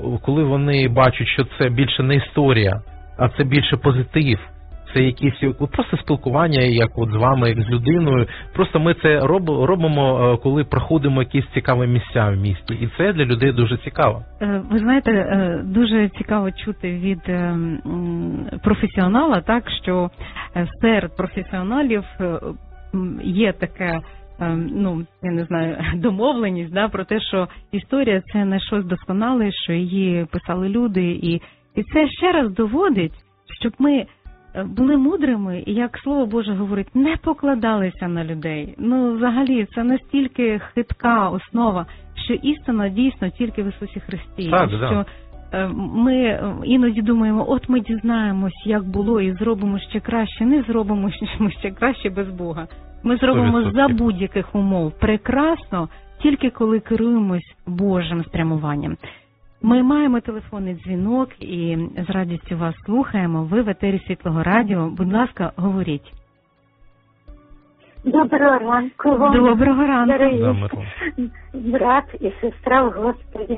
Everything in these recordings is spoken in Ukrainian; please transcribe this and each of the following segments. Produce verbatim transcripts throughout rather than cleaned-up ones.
коли вони бачать, що це більше не історія, а це більше позитив, це якісь просто спілкування, як от з вами, як з людиною. Просто ми це роб, робимо, коли проходимо якісь цікаві місця в місті. І це для людей дуже цікаво. Ви знаєте, дуже цікаво чути від професіонала, так, що серед професіоналів є таке, ну, я не знаю, домовленість, да, про те, що історія – це не щось досконале, що її писали люди. І, і це ще раз доводить, щоб ми були мудрими, і, як Слово Боже говорить, не покладалися на людей. Ну, взагалі, це настільки хитка основа, що істина дійсно тільки в Ісусі Христі. Так, що да. Ми іноді думаємо, от ми дізнаємось, як було, і зробимо ще краще. Не зробимо ще краще без Бога. Ми зробимо сто відсотків. за будь-яких умов прекрасно, тільки коли керуємось Божим спрямуванням. Ми маємо телефонний дзвінок і з радістю вас слухаємо. Ви в етері Світлого Радіо. Будь ласка, говоріть. Доброго ранку вам. Доброго ранку. Дорогі брат і сестра в Господі.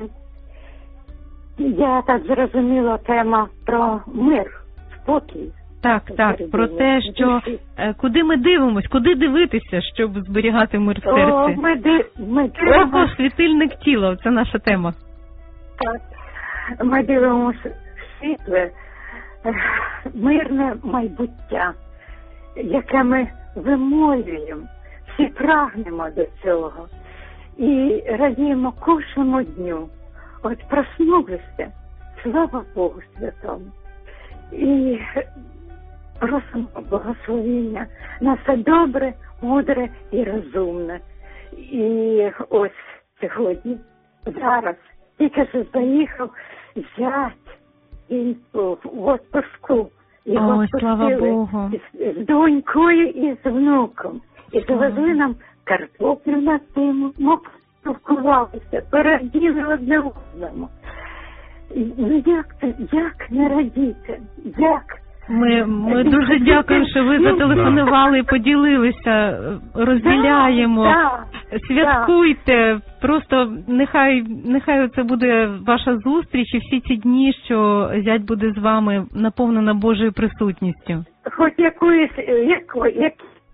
Я так зрозуміла, тема про мир, спокій. Так, так, про те, що куди ми дивимось, куди дивитися, щоб зберігати мир в серці. О, ми, див... ми дивимося... Око, світильник тіла, це наша тема. Так, ми дивимося в світле, мирне майбуття, яке ми вимолюємо, всі прагнемо до цього і радіємо кожному дню. От проснулися, слава Богу Святому, і просимо благословення на все добре, мудре і розумне. І ось сьогодні, зараз, тільки що заїхав зять, він в відпуску. Його Ой, слава Богу. З, з донькою і з внуком. І завезли нам картоплю на зиму, ми поспілкувалися, переділи одне одному. Ну як це, як не радіти, як? Ми, ми дуже дякуємо, що ви зателефонували і поділилися, розділяємо, да, святкуйте, да. Просто нехай, нехай це буде ваша зустріч і всі ці дні, що зять буде з вами наповнена Божою присутністю. Хоч якоїсь, яко, як,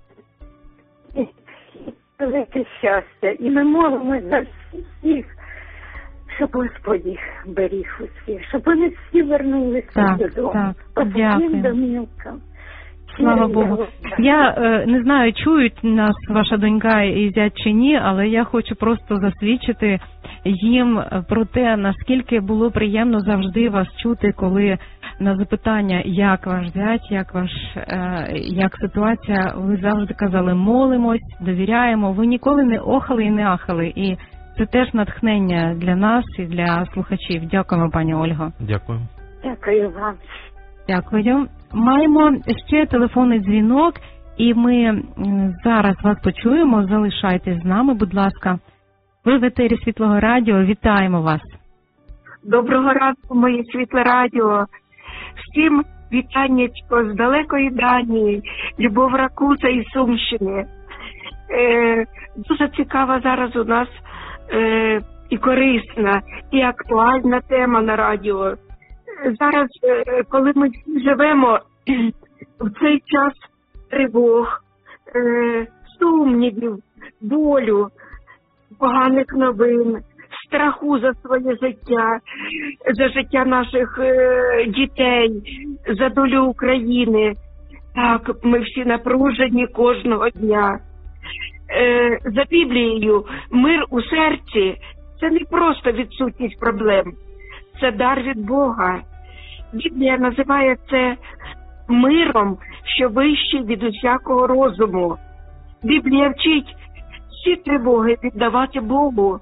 велике щастя, і ми молимося за всіх, щоб Господь їх беріг усіх, щоб вони всі вернулися додому. Так, по дякую. домівкам. Слава Богу. Я е, не знаю, чують нас ваша донька і зять чи ні, але я хочу просто засвідчити їм про те, наскільки було приємно завжди вас чути, коли на запитання, як ваш зять, як ваш, е, як ситуація, ви завжди казали, молимось, довіряємо, ви ніколи не охали і не ахали. І це теж натхнення для нас і для слухачів. Дякуємо, пані Ольго. Дякую. Дякую вам. Дякую. Маємо ще телефонний дзвінок, і ми зараз вас почуємо. Залишайтесь з нами, будь ласка. Ви в етері Світлого Радіо. Вітаємо вас. Доброго ранку, моє Світле Радіо. Всім вітаннячко з далекої Данії, Любов Ракуца і Сумщини. Е, дуже цікава зараз у нас е, і корисна, і актуальна тема на радіо. Зараз, е, коли ми живемо в цей час тривог, е, сумнівів, болю, поганих новин, страху за своє життя, за життя наших е, дітей, за долю України. Так, ми всі напружені кожного дня. Е, за Біблією, мир у серці – це не просто відсутність проблем, це дар від Бога. Біблія називає це миром, що вищий від усякого розуму. Біблія вчить всі тривоги віддавати Богу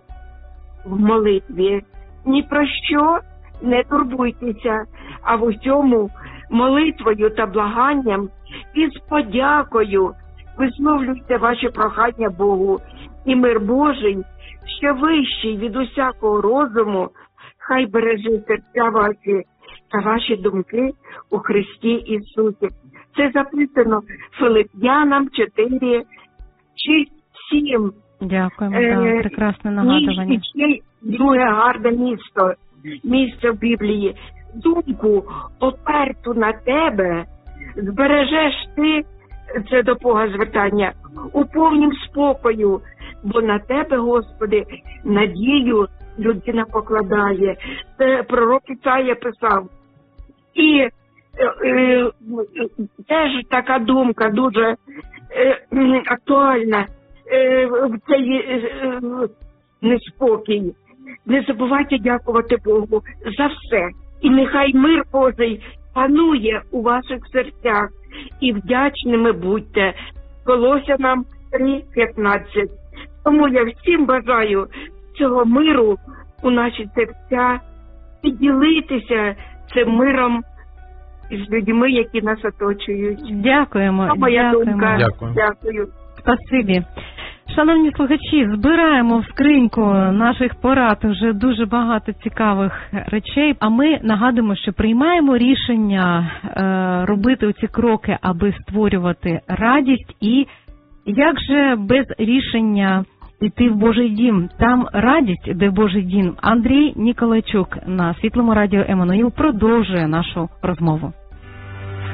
в молитві. Ні про що не турбуйтеся, а в усьому молитвою та благанням і з подякою висловлюйте ваші прохання Богу. І мир Божий, що вищий від усякого розуму, хай береже серця ваші та ваші думки у Христі Ісусі. Це записано Филип'янам чотири, шість, сім. Дякуємо, е, да, прекрасне нагадування. І ще друге гарне місто. місце в Біблії, думку оперту на тебе, збережеш ти, це до Бога звертання, у повнім спокою, бо на тебе, Господи, надію людина покладає. Це пророк Ісая писав. І е, е, теж така думка дуже е, актуальна е, в цей е, неспокій. Не забувайте дякувати Богу за все. І нехай мир Божий панує у ваших серцях. І вдячними будьте. Колосянам три п'ятнадцять. Тому я всім бажаю цього миру у наші серця і ділитися цим миром з людьми, які нас оточують. Дякуємо. Це моя Дякуємо. думка. Дякую. Дякую. Спасибі. Шановні слухачі, збираємо в скриньку наших порад вже дуже багато цікавих речей, а ми нагадуємо, що приймаємо рішення е, робити оці кроки, аби створювати радість, і як же без рішення йти в Божий дім, там радість, де Божий дім. Андрій Ніколайчук на Світлому радіо Еммануїл продовжує нашу розмову.